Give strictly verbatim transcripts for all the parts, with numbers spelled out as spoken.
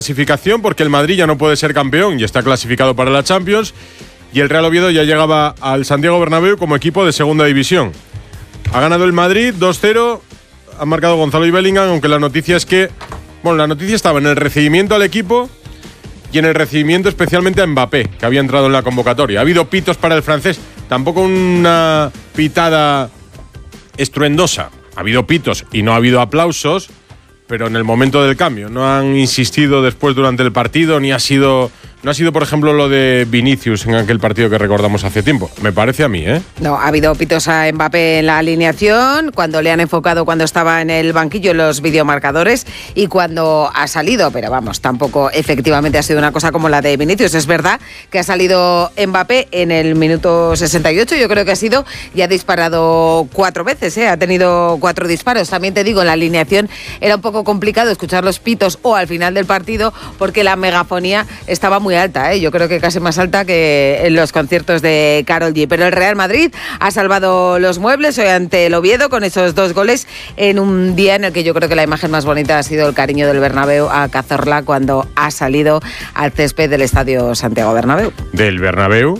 Clasificación porque el Madrid ya no puede ser campeón y está clasificado para la Champions, y el Real Oviedo ya llegaba al Santiago Bernabéu como equipo de segunda división. Ha ganado el Madrid dos cero, ha marcado Gonzalo y Bellingham, aunque la noticia es que, bueno, la noticia estaba en el recibimiento al equipo y en el recibimiento especialmente a Mbappé, que había entrado en la convocatoria. Ha habido pitos para el francés, tampoco una pitada estruendosa. Ha habido pitos y no ha habido aplausos, pero en el momento del cambio. No han insistido después durante el partido, ni ha sido… No ha sido, por ejemplo, lo de Vinicius en aquel partido que recordamos hace tiempo. Me parece a mí, ¿eh? No, ha habido pitos a Mbappé en la alineación, cuando le han enfocado cuando estaba en el banquillo en los videomarcadores y cuando ha salido. Pero vamos, tampoco efectivamente ha sido una cosa como la de Vinicius. Es verdad que ha salido Mbappé en el minuto sesenta y ocho, yo creo que ha sido, y ha disparado cuatro veces, ¿eh? Ha tenido cuatro disparos. También te digo, en la alineación era un poco complicado escuchar los pitos o al final del partido porque la megafonía estaba muy alta, ¿eh? Yo creo que casi más alta que en los conciertos de Karol G. Pero el Real Madrid ha salvado los muebles hoy ante el Oviedo con esos dos goles en un día en el que yo creo que la imagen más bonita ha sido el cariño del Bernabéu a Cazorla cuando ha salido al césped del Estadio Santiago Bernabéu. Del Bernabéu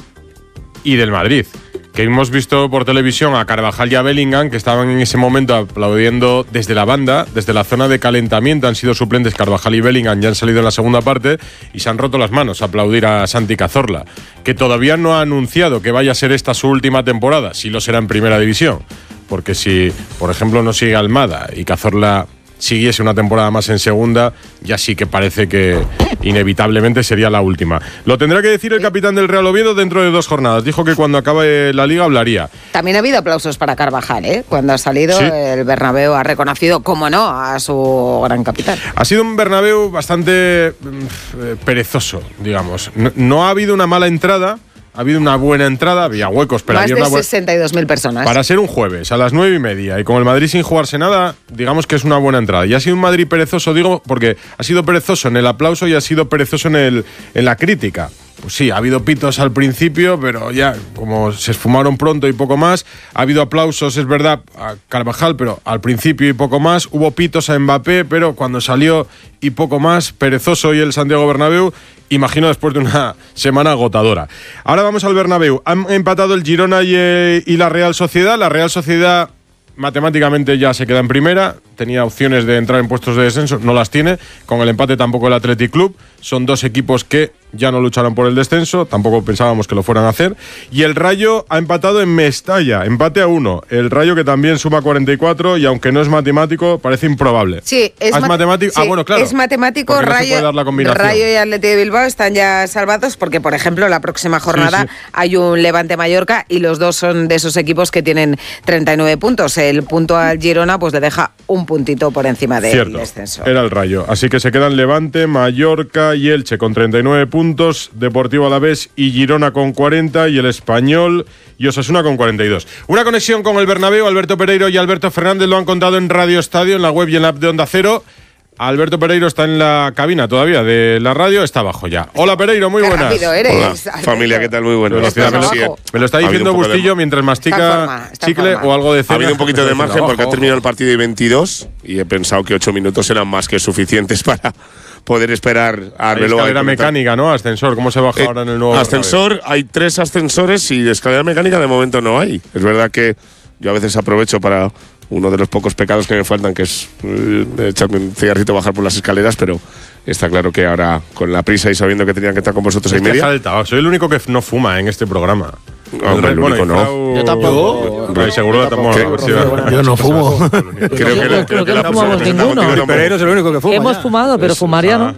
y del Madrid, que hemos visto por televisión a Carvajal y a Bellingham, que estaban en ese momento aplaudiendo desde la banda, desde la zona de calentamiento. Han sido suplentes Carvajal y Bellingham, ya han salido en la segunda parte y se han roto las manos a aplaudir a Santi Cazorla, que todavía no ha anunciado que vaya a ser esta su última temporada, si lo será en primera división, porque si, por ejemplo, no sigue Almada y Cazorla siguiese una temporada más en segunda, ya sí que parece que inevitablemente sería la última. Lo tendrá que decir el capitán del Real Oviedo dentro de dos jornadas. Dijo que cuando acabe la Liga hablaría. También ha habido aplausos para Carvajal, ¿eh? Cuando ha salido, ¿sí? El Bernabéu ha reconocido, como no, a su gran capitán. Ha sido un Bernabéu bastante eh, perezoso, digamos. No, no ha habido una mala entrada. Ha habido una buena entrada, había huecos, pero más había de una buena… sesenta y dos mil personas. Para ser un jueves a las nueve y media y con el Madrid sin jugarse nada, digamos que es una buena entrada. Y ha sido un Madrid perezoso, digo, porque ha sido perezoso en el aplauso y ha sido perezoso en, el, en la crítica. Pues sí, ha habido pitos al principio, pero ya como se esfumaron pronto y poco más. Ha habido aplausos, es verdad, a Carvajal, pero al principio y poco más. Hubo pitos a Mbappé, pero cuando salió y poco más. Perezoso y el Santiago Bernabéu, imagino después de una semana agotadora. Ahora vamos al Bernabéu. Han empatado el Girona y, eh, y la Real Sociedad. La Real Sociedad matemáticamente ya se queda en primera. Tenía opciones de entrar en puestos de descenso, no las tiene. Con el empate tampoco el Athletic Club. Son dos equipos que ya no lucharán por el descenso, tampoco pensábamos que lo fueran a hacer. Y el Rayo ha empatado en Mestalla, empate a uno. El Rayo que también suma cuarenta y cuatro y aunque no es matemático, parece improbable. Sí, es, ¿Ah, es matemático. Sí, ah, bueno, claro. Es matemático. No Rayo, dar la Rayo y Athletic de Bilbao están ya salvados porque, por ejemplo, la próxima jornada sí, sí. hay un Levante-Mallorca y los dos son de esos equipos que tienen treinta y nueve puntos. El punto al Girona pues le deja un puntito por encima del Cierto, descenso. Era el Rayo. Así que se quedan Levante, Mallorca y Elche con treinta y nueve puntos, Deportivo Alavés y Girona con cuarenta y el Español y Osasuna con cuarenta y dos. Una conexión con el Bernabéu. Alberto Pereiro y Alberto Fernández lo han contado en Radio Estadio, en la web y en la app de Onda Cero. Alberto Pereiro está en la cabina todavía de la radio, está abajo ya. Hola Pereiro, muy Qué buenas. rápido eres, Hola, Alberto. familia, ¿qué tal? Muy buenas. Me lo, me lo está diciendo Bustillo de... mientras mastica está forma, está chicle o algo de cena. Ha habido un poquito de margen porque ha terminado el partido y veintidós y he pensado que ocho minutos eran más que suficientes para poder esperar a Arbeloa. Escalera mecánica, ¿no? Ascensor, ¿cómo se baja eh, ahora en el nuevo ascensor? Bernabéu? Hay tres ascensores y de escalera mecánica de momento no hay. Es verdad que yo a veces aprovecho para uno de los pocos pecados que me faltan, que es eh, echarme un cigarrito, bajar por las escaleras, pero está claro que ahora, con la prisa y sabiendo que tenían que estar con vosotros ahí media… Falta. Soy el único que no fuma en este programa. No, hombre, el único no. Frau... Yo tampoco. Yo, seguro tampoco. Yo no fumo. Creo que, creo que no fumamos ninguno. Pereiro es el único que fuma. Hemos ya. fumado, pero fumaría no.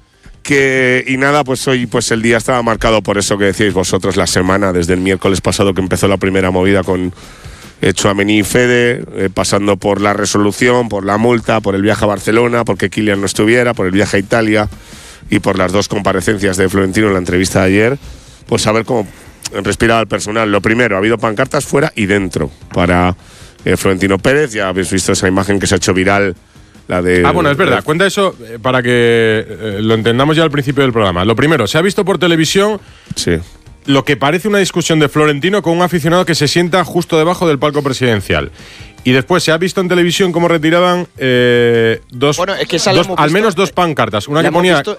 Que, y nada, pues hoy pues el día estaba marcado por eso que decíais vosotros, la semana, desde el miércoles pasado que empezó la primera movida con Tchouaméni y Fede, eh, pasando por la resolución, por la multa, por el viaje a Barcelona, porque Kylian no estuviera, por el viaje a Italia y por las dos comparecencias de Florentino en la entrevista de ayer, pues a ver cómo respiraba el personal. Lo primero, ha habido pancartas fuera y dentro para eh, Florentino Pérez. Ya habéis visto esa imagen que se ha hecho viral, la de… Ah, bueno, es verdad. Cuenta eso eh, para que eh, lo entendamos ya al principio del programa. Lo primero, se ha visto por televisión… Sí. Lo que parece una discusión de Florentino con un aficionado que se sienta justo debajo del palco presidencial. Y después se ha visto en televisión cómo retiraban eh, dos, bueno, es que dos visto, al menos dos pancartas. Una que ponía